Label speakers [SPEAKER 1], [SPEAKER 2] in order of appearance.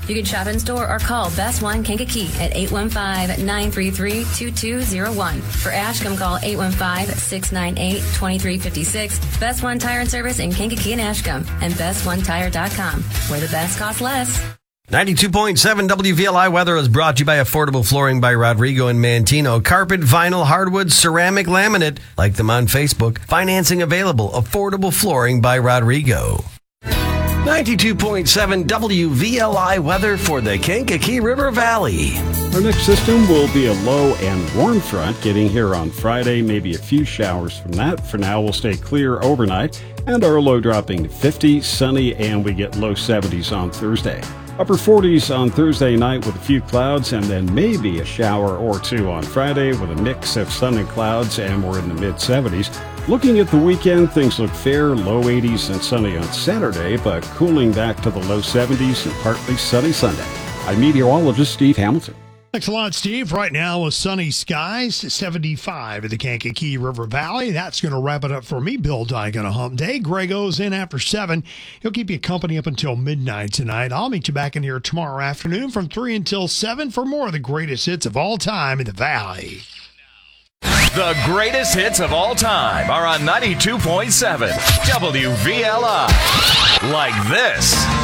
[SPEAKER 1] You can shop in store or call Best One Kankakee at 815-933-2201. For Ashcombe, call 815-698-2356. Best One Tire and Service in Kankakee and Ashcombe, and BestOneTire.com, where the best costs less.
[SPEAKER 2] 92.7 WVLI weather is brought to you by Affordable Flooring by Rodrigo and Mantino. Carpet, vinyl, hardwood, ceramic, laminate. Like them on Facebook. Financing available. Affordable Flooring by Rodrigo. 92.7 WVLI weather for the Kankakee River Valley.
[SPEAKER 3] Our next system will be a low and warm front getting here on Friday, maybe a few showers from that. For now, we'll stay clear overnight, and our low dropping to 50, sunny, and we get low 70s on Thursday. Upper 40s on Thursday night with a few clouds, and then maybe a shower or two on Friday with a mix of sun and clouds, and we're in the mid-70s. Looking at the weekend, things look fair, low 80s and sunny on Saturday, but cooling back to the low 70s and partly sunny Sunday. I'm meteorologist Steve Hamilton.
[SPEAKER 4] Thanks a lot, Steve. Right now with sunny skies, 75 at the Kankakee River Valley. That's going to wrap it up for me, Bill Dyke, on a hump day. Grego's in after 7. He'll keep you company up until midnight tonight. I'll meet you back in here tomorrow afternoon from 3 until 7 for more of the greatest hits of all time in the Valley.
[SPEAKER 5] The greatest hits of all time are on 92.7 WVLI. Like this.